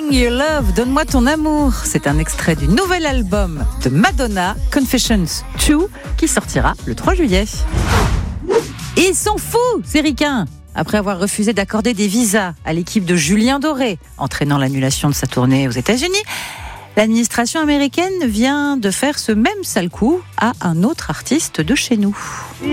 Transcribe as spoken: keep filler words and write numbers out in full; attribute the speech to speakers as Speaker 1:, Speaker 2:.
Speaker 1: Me Your Love, donne-moi ton amour. C'est un extrait du nouvel album de Madonna, Confessions deux, qui sortira le trois juillet. Ils sont fous, ces ricains. Après avoir refusé d'accorder des visas à l'équipe de Julien Doré, entraînant l'annulation de sa tournée aux États-Unis, l'administration américaine vient de faire ce même sale coup à un autre artiste de chez nous.